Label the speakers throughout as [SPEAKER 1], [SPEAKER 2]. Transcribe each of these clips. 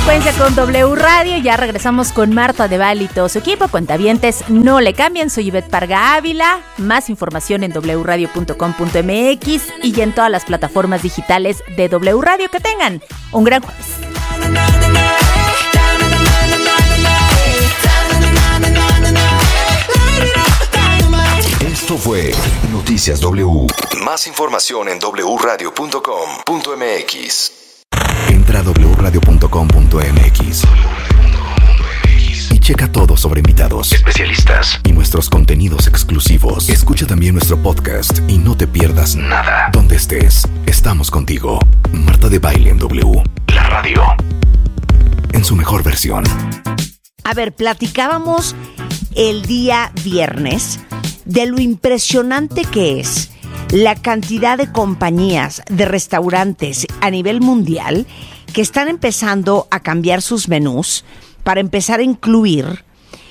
[SPEAKER 1] frecuencia con W Radio. Ya regresamos con Marta de Baile y todo su equipo. Cuentavientes, no le cambien. Soy Ivette Parga Ávila. Más información en wradio.com.mx y en todas las plataformas digitales de W Radio. Que tengan un gran jueves.
[SPEAKER 2] Esto fue Noticias W. Más información en wradio.com.mx. Entra a wradio.com.mx y checa todo sobre invitados, especialistas y nuestros contenidos exclusivos. Escucha también nuestro podcast y no te pierdas nada. Donde estés, estamos contigo. Marta de Baile en W, la radio en su mejor versión.
[SPEAKER 3] A ver, platicábamos el día viernes de lo impresionante que es la cantidad de compañías, de restaurantes a nivel mundial que están empezando a cambiar sus menús para empezar a incluir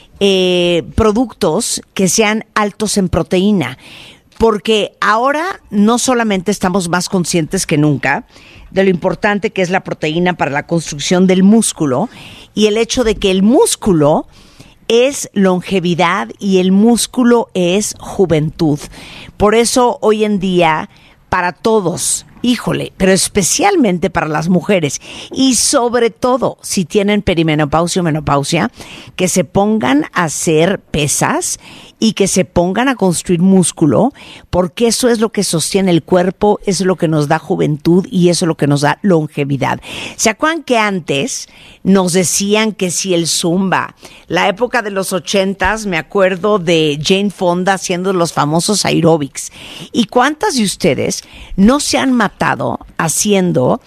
[SPEAKER 3] productos que sean altos en proteína. Porque ahora no solamente estamos más conscientes que nunca de lo importante que es la proteína para la construcción del músculo y el hecho de que el músculo es longevidad y el músculo es juventud. Por eso hoy en día, para todos, híjole, pero especialmente para las mujeres y sobre todo si tienen perimenopausia o menopausia, que se pongan a hacer pesas y que se pongan a construir músculo, porque eso es lo que sostiene el cuerpo, eso es lo que nos da juventud y eso es lo que nos da longevidad. ¿Se acuerdan que antes nos decían que si el Zumba, la época de los 80s, me acuerdo de Jane Fonda haciendo los famosos aeróbics? ¿Y cuántas de ustedes no se han matado haciendo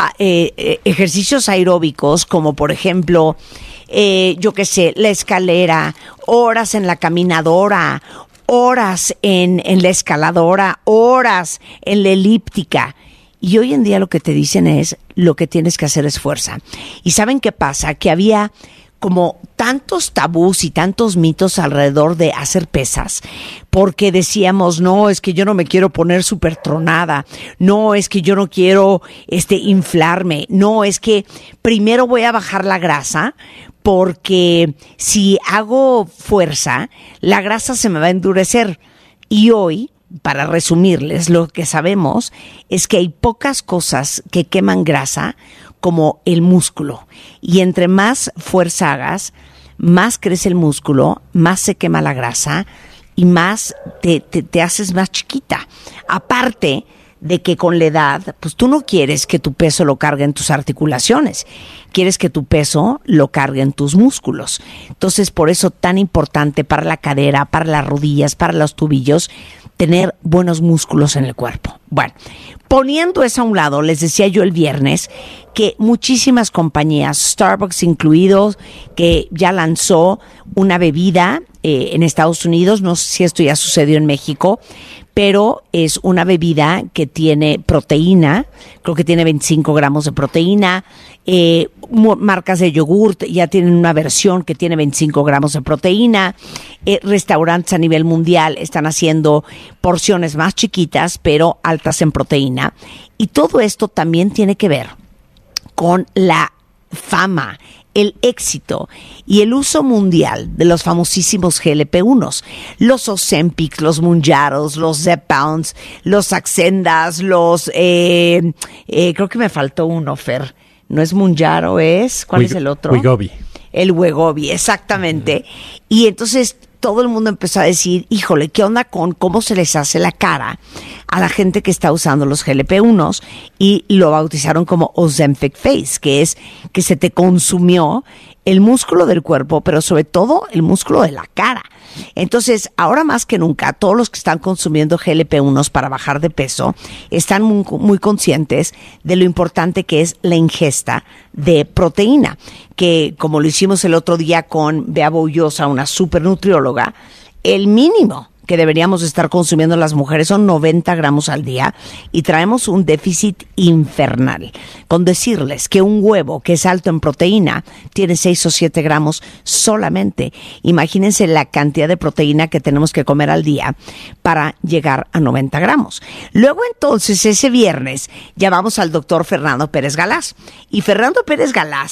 [SPEAKER 3] ejercicios aeróbicos como por ejemplo yo qué sé, la escalera, horas en la caminadora, horas en la escaladora, horas en la elíptica? Y hoy en día lo que te dicen es, lo que tienes que hacer es fuerza. ¿Y saben qué pasa? Que había como tantos tabús y tantos mitos alrededor de hacer pesas, porque decíamos, no, es que yo no me quiero poner súper tronada, no, es que yo no quiero inflarme, no, es que primero voy a bajar la grasa, porque si hago fuerza, la grasa se me va a endurecer. Y hoy, para resumirles, lo que sabemos es que hay pocas cosas que queman grasa como el músculo. Y entre más fuerza hagas, más crece el músculo, más se quema la grasa y más te haces más chiquita. Aparte de que con la edad, pues tú no quieres que tu peso lo cargue en tus articulaciones, quieres que tu peso lo cargue en tus músculos. Entonces, por eso tan importante para la cadera, para las rodillas, para los tobillos, tener buenos músculos en el cuerpo. Bueno, poniendo eso a un lado, les decía yo el viernes que muchísimas compañías, Starbucks incluidos, que ya lanzó una bebida en Estados Unidos, no sé si esto ya sucedió en México, pero es una bebida que tiene proteína, creo que tiene 25 gramos de proteína. Marcas de yogurt ya tienen una versión que tiene 25 gramos de proteína. Restaurantes a nivel mundial están haciendo porciones más chiquitas, pero altas en proteína. Y todo esto también tiene que ver con la fama, el éxito y el uso mundial de los famosísimos GLP-1s, los Ozempic, los Mounjaros, los Zepbounds, los Saxendas, los creo que me faltó uno, Fer, no es Mounjaro, ¿cuál es el otro?
[SPEAKER 4] Wegovy.
[SPEAKER 3] El Wegovy, exactamente. Y entonces todo el mundo empezó a decir, híjole, ¿qué onda con cómo se les hace la cara a la gente que está usando los GLP-1s? Y lo bautizaron como Ozempic Face, que es que se te consumió el músculo del cuerpo, pero sobre todo el músculo de la cara. Entonces, ahora más que nunca, todos los que están consumiendo GLP-1s para bajar de peso están muy conscientes de lo importante que es la ingesta de proteína, que como lo hicimos el otro día con Bea Boullosa, una super nutrióloga, el mínimo que deberíamos estar consumiendo las mujeres son 90 gramos al día y traemos un déficit infernal. Con decirles que un huevo que es alto en proteína tiene 6 o 7 gramos solamente. Imagínense la cantidad de proteína que tenemos que comer al día para llegar a 90 gramos. Luego entonces ese viernes llamamos al doctor Fernando Pérez Galás. Y Fernando Pérez Galás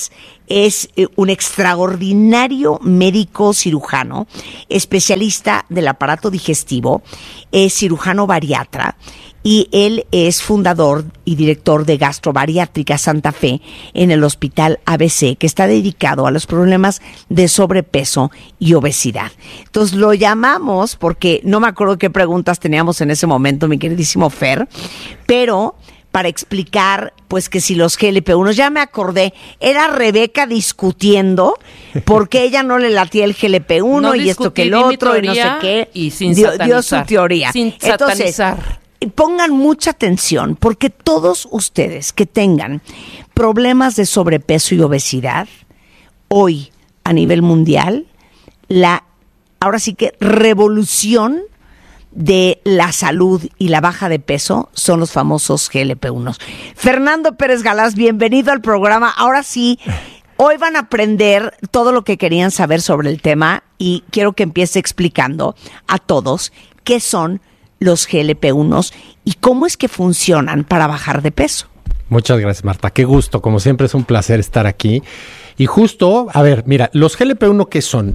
[SPEAKER 3] es un extraordinario médico cirujano, especialista del aparato digestivo, es cirujano bariatra y él es fundador y director de Gastrobariátrica Santa Fe en el Hospital ABC, que está dedicado a los problemas de sobrepeso y obesidad. Entonces lo llamamos porque no me acuerdo qué preguntas teníamos en ese momento, mi queridísimo Fer, pero para explicar, pues, que si los GLP-1, ya me acordé, era Rebeca discutiendo porque ella no le latía el GLP-1 no y esto que el otro y no sé qué.
[SPEAKER 1] Y sin
[SPEAKER 3] dio su teoría.
[SPEAKER 1] Sin satanizar.
[SPEAKER 3] Entonces, pongan mucha atención porque todos ustedes que tengan problemas de sobrepeso y obesidad, hoy a nivel mundial, ahora sí que revolución de la salud y la baja de peso son los famosos GLP-1. Fernando Pérez Galaz, bienvenido al programa. Ahora sí, hoy van a aprender todo lo que querían saber sobre el tema y quiero que empiece explicando a todos qué son los GLP-1 y cómo es que funcionan para bajar de peso.
[SPEAKER 4] Muchas gracias, Marta. Qué gusto. Como siempre es un placer estar aquí. Y justo, a ver, mira, los GLP-1, ¿qué son?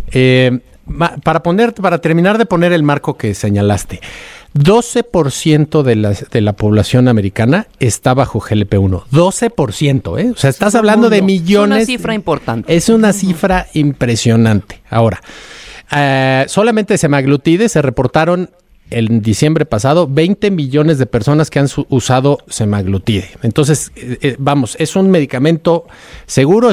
[SPEAKER 4] Para terminar de poner el marco que señalaste, 12% de la población americana está bajo GLP-1. 12%, ¿eh? O sea, estás hablando de millones.
[SPEAKER 1] Es una cifra importante.
[SPEAKER 4] Es una cifra impresionante. Ahora, solamente semaglutide se reportaron en diciembre pasado 20 millones de personas que han usado semaglutide. Entonces, vamos, es un medicamento seguro,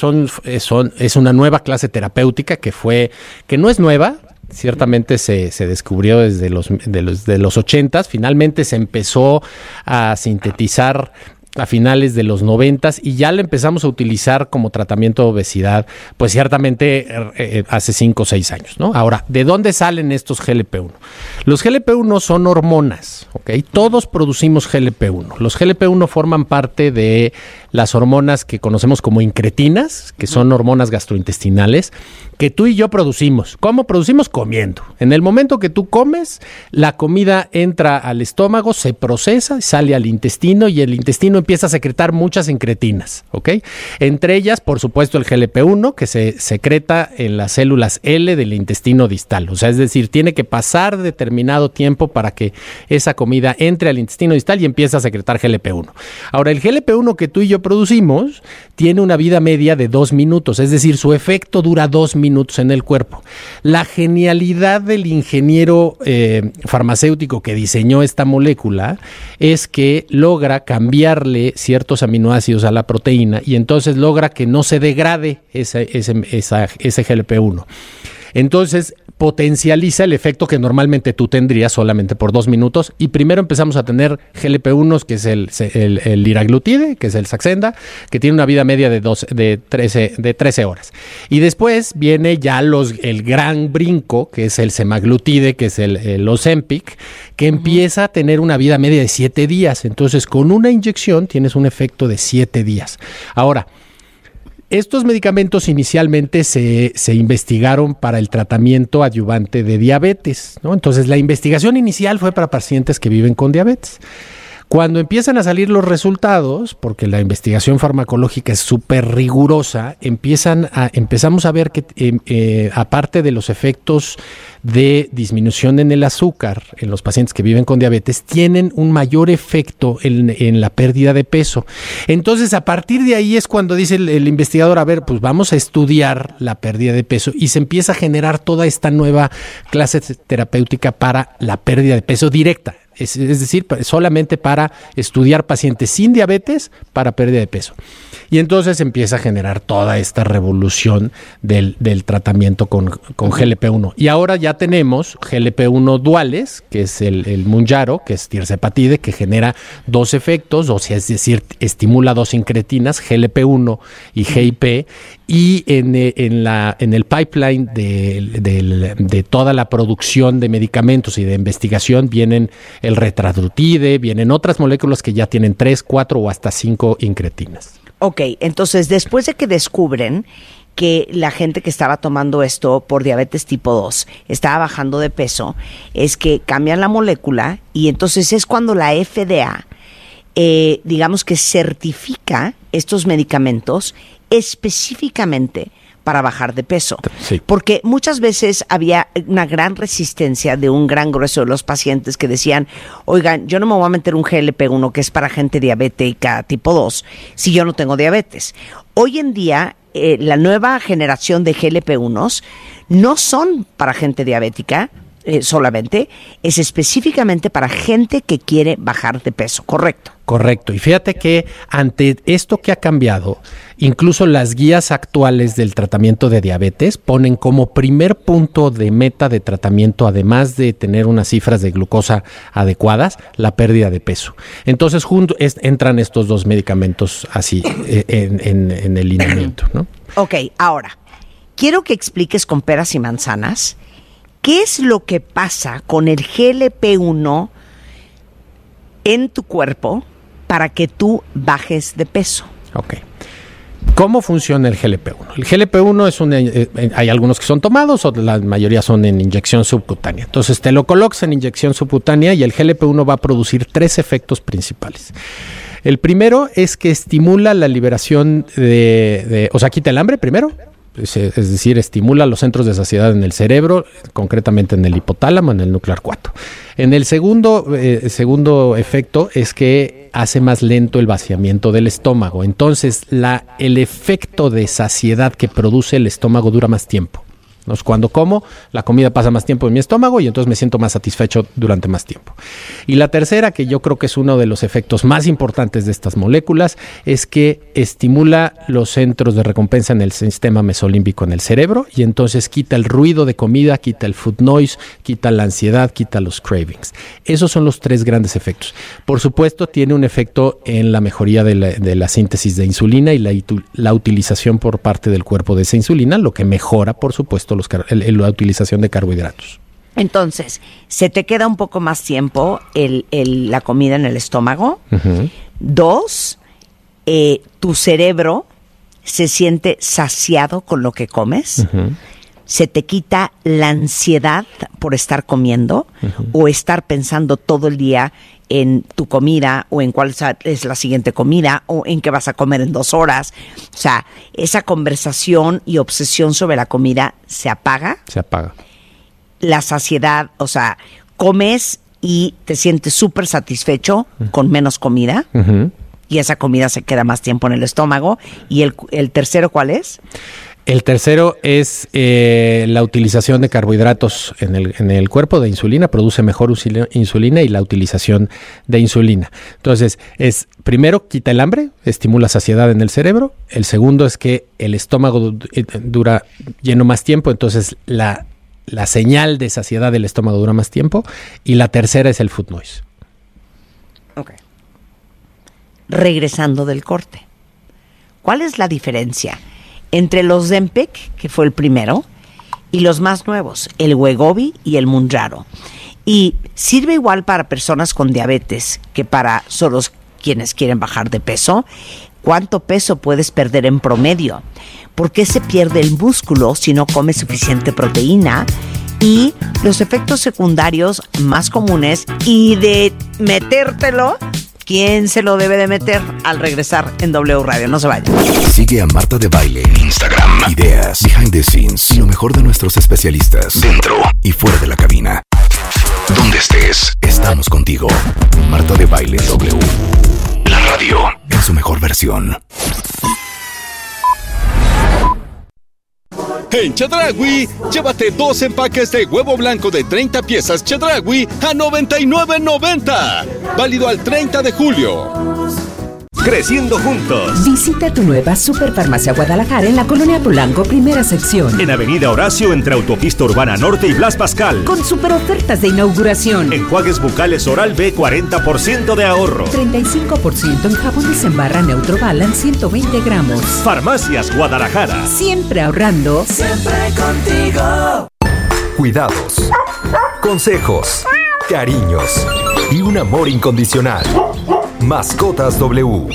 [SPEAKER 4] es una nueva clase terapéutica que no es nueva. Ciertamente se descubrió desde los 80s, finalmente se empezó a sintetizar a finales de los 90s y ya lo empezamos a utilizar como tratamiento de obesidad, pues ciertamente hace 5 o 6 años, ¿no? Ahora, ¿de dónde salen estos GLP-1? Los GLP-1 son hormonas, ¿ok? Todos producimos GLP-1. Los GLP-1 forman parte de las hormonas que conocemos como incretinas, que son hormonas gastrointestinales, que tú y yo producimos. ¿Cómo producimos? Comiendo. En el momento que tú comes, la comida entra al estómago, se procesa, sale al intestino y el intestino empieza a secretar muchas incretinas, ¿ok? Entre ellas, por supuesto, el GLP-1, que se secreta en las células L del intestino distal. O sea, es decir, tiene que pasar determinado tiempo para que esa comida entre al intestino distal y empiece a secretar GLP-1. Ahora, el GLP-1 que tú y yo producimos tiene una vida media de 2 minutos, es decir, su efecto dura 2 minutos en el cuerpo. La genialidad del ingeniero farmacéutico que diseñó esta molécula es que logra cambiarle ciertos aminoácidos a la proteína y entonces logra que no se degrade ese GLP-1. Entonces potencializa el efecto que normalmente tú tendrías solamente por 2 minutos y primero empezamos a tener GLP-1, que es el liraglutide, que es el Saxenda, que tiene una vida media de 13 horas. Y después viene ya el gran brinco, que es el semaglutide, que es el Ozempic, que empieza a tener una vida media de 7 días. Entonces, con una inyección tienes un efecto de 7 días. Ahora, estos medicamentos inicialmente se investigaron para el tratamiento adyuvante de diabetes, ¿no? Entonces, la investigación inicial fue para pacientes que viven con diabetes. Cuando empiezan a salir los resultados, porque la investigación farmacológica es súper rigurosa, empezamos a ver que aparte de los efectos de disminución en el azúcar en los pacientes que viven con diabetes, tienen un mayor efecto en la pérdida de peso. Entonces, a partir de ahí es cuando dice el investigador, a ver, pues vamos a estudiar la pérdida de peso y se empieza a generar toda esta nueva clase terapéutica para la pérdida de peso directa. Es decir, solamente para estudiar pacientes sin diabetes para pérdida de peso. Y entonces empieza a generar toda esta revolución del tratamiento con GLP-1. Y ahora ya tenemos GLP-1 duales, que es el Mounjaro, que es tirzepatide, que genera 2 efectos, o sea, es decir, estimula 2 incretinas, GLP-1 y GIP. Y en el pipeline de toda la producción de medicamentos y de investigación vienen el retradrutide, vienen otras moléculas que ya tienen 3, 4 o hasta 5 incretinas.
[SPEAKER 3] Ok, entonces después de que descubren que la gente que estaba tomando esto por diabetes tipo 2 estaba bajando de peso, es que cambian la molécula y entonces es cuando la FDA, digamos que certifica estos medicamentos específicamente para bajar de peso.
[SPEAKER 4] Sí.
[SPEAKER 3] Porque muchas veces había una gran resistencia de un gran grueso de los pacientes que decían, oigan, yo no me voy a meter un GLP-1 que es para gente diabética tipo 2 si yo no tengo diabetes. Hoy en día, la nueva generación de GLP-1s no son para gente diabética solamente, es específicamente para gente que quiere bajar de peso, ¿correcto?
[SPEAKER 4] Correcto. Y fíjate que ante esto que ha cambiado, incluso las guías actuales del tratamiento de diabetes ponen como primer punto de meta de tratamiento, además de tener unas cifras de glucosa adecuadas, la pérdida de peso. Entonces entran estos dos medicamentos así en el lineamiento, ¿no?
[SPEAKER 3] Ok, ahora, quiero que expliques con peras y manzanas qué es lo que pasa con el GLP-1 en tu cuerpo para que tú bajes de peso.
[SPEAKER 4] Ok. ¿Cómo funciona el GLP-1? El GLP-1 hay algunos que son tomados, o la mayoría son en inyección subcutánea. Entonces te lo colocas en inyección subcutánea y el GLP-1 va a producir 3 efectos principales. El primero es que estimula la liberación o sea, quita el hambre primero. Es decir, estimula los centros de saciedad en el cerebro, concretamente en el hipotálamo, en el núcleo arcuato. En el segundo efecto es que hace más lento el vaciamiento del estómago. Entonces, el efecto de saciedad que produce el estómago dura más tiempo. Cuando como, la comida pasa más tiempo en mi estómago y entonces me siento más satisfecho durante más tiempo. Y la tercera, que yo creo que es uno de los efectos más importantes de estas moléculas, es que estimula los centros de recompensa en el sistema mesolímbico en el cerebro y entonces quita el ruido de comida, quita el food noise, quita la ansiedad, quita los cravings. Esos son los 3 grandes efectos. Por supuesto, tiene un efecto en la mejoría de la síntesis de insulina y la utilización por parte del cuerpo de esa insulina, lo que mejora, por supuesto, la utilización de carbohidratos.
[SPEAKER 3] Entonces, ¿se te queda un poco más tiempo la comida en el estómago? Uh-huh. 2, tu cerebro se siente saciado con lo que comes. Uh-huh. Se te quita la ansiedad por estar comiendo, uh-huh, o estar pensando todo el día en tu comida o en cuál es la siguiente comida o en qué vas a comer en 2 horas. O sea, esa conversación y obsesión sobre la comida se apaga.
[SPEAKER 4] Se apaga.
[SPEAKER 3] La saciedad, o sea, comes y te sientes súper satisfecho, uh-huh, con menos comida, uh-huh, y esa comida se queda más tiempo en el estómago. ¿Y el tercero cuál es?
[SPEAKER 4] El tercero es la utilización de carbohidratos en el cuerpo de insulina, produce mejor insulina y la utilización de insulina. Entonces, primero quita el hambre, estimula saciedad en el cerebro. El segundo es que el estómago dura lleno más tiempo, entonces la señal de saciedad del estómago dura más tiempo. Y la tercera es el food noise.
[SPEAKER 3] Ok. Regresando del corte, ¿cuál es la diferencia entre los Ozempic, que fue el primero, y los más nuevos, el Wegovy y el Mounjaro? Y sirve igual para personas con diabetes que para solo quienes quieren bajar de peso. ¿Cuánto peso puedes perder en promedio? ¿Por qué se pierde el músculo si no comes suficiente proteína? Y los efectos secundarios más comunes y de metértelo, ¿quién se lo debe de meter? Al regresar en W Radio. No se vayan.
[SPEAKER 2] Sigue a Marta de Baile en Instagram. Ideas, behind the scenes y lo mejor de nuestros especialistas dentro y fuera de la cabina. Donde estés, estamos contigo. Marta de Baile W. La radio en su mejor versión.
[SPEAKER 5] En Chedraui, llévate 2 empaques de huevo blanco de 30 piezas Chedraui a $99.90. Válido al 30 de julio.
[SPEAKER 6] Creciendo juntos.
[SPEAKER 7] Visita tu nueva Superfarmacia Guadalajara en la Colonia Polanco, primera sección.
[SPEAKER 6] En Avenida Horacio, entre Autopista Urbana Norte y Blas Pascal.
[SPEAKER 7] Con super ofertas de inauguración.
[SPEAKER 6] Enjuagues bucales Oral B, 40% de ahorro.
[SPEAKER 7] 35% en jabones en barra Neutro Balance, 120 gramos.
[SPEAKER 6] Farmacias Guadalajara.
[SPEAKER 7] Siempre ahorrando.
[SPEAKER 8] Siempre contigo.
[SPEAKER 9] Cuidados, consejos, cariños y un amor incondicional. Mascotas W.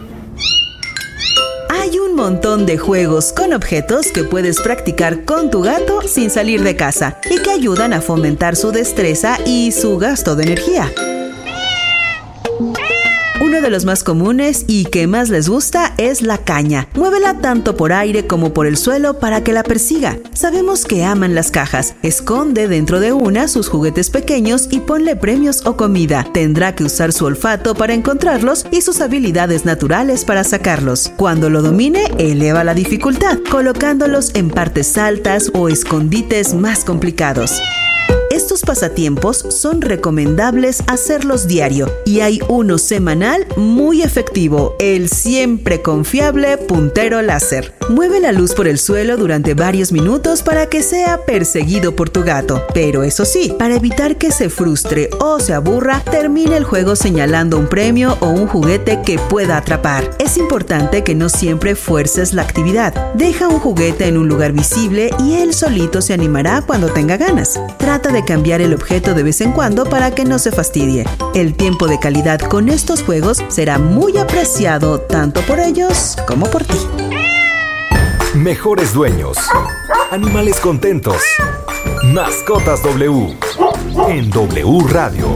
[SPEAKER 10] Hay un montón de juegos con objetos que puedes practicar con tu gato sin salir de casa y que ayudan a fomentar su destreza y su gasto de energía. Uno Uno de los más comunes y que más les gusta es la caña. Muévela tanto por aire como por el suelo para que la persiga. Sabemos que aman las cajas. Esconde dentro de una sus juguetes pequeños y ponle premios o comida. Tendrá que usar su olfato para encontrarlos y sus habilidades naturales para sacarlos. Cuando lo domine, eleva la dificultad, colocándolos en partes altas o escondites más complicados. Estos pasatiempos son recomendables hacerlos diario y hay uno semanal muy efectivo, el siempre confiable puntero láser. Mueve la luz por el suelo durante varios minutos para que sea perseguido por tu gato. Pero eso sí, para evitar que se frustre o se aburra, termina el juego señalando un premio o un juguete que pueda atrapar. Es importante que no siempre fuerces la actividad. Deja un juguete en un lugar visible y él solito se animará cuando tenga ganas. Trata de cambiar el objeto de vez en cuando para que no se fastidie. El tiempo de calidad con estos juegos será muy apreciado tanto por ellos como por ti.
[SPEAKER 9] Mejores dueños. Animales contentos. Mascotas W. En W Radio.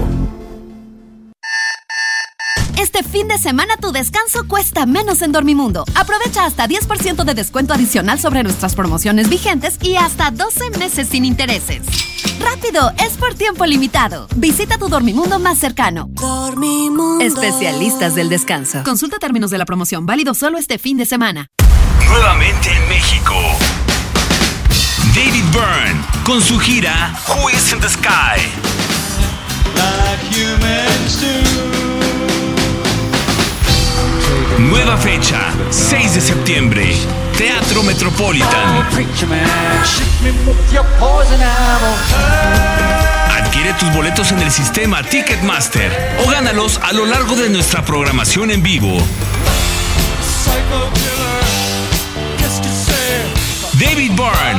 [SPEAKER 11] Este fin de semana tu descanso cuesta menos en Dormimundo. Aprovecha hasta 10% de descuento adicional sobre nuestras promociones vigentes y hasta 12 meses sin intereses. ¡Rápido! Es por tiempo limitado. Visita tu Dormimundo más cercano. Dormimundo. Especialistas del descanso. Consulta términos de la promoción. Válido solo este fin de semana.
[SPEAKER 6] Nuevamente en México. David Byrne con su gira Who is in the Sky. Nueva fecha, 6 de septiembre, Teatro Metropolitan. Adquiere tus boletos en el sistema Ticketmaster o gánalos a lo largo de nuestra programación en vivo. David Byrne,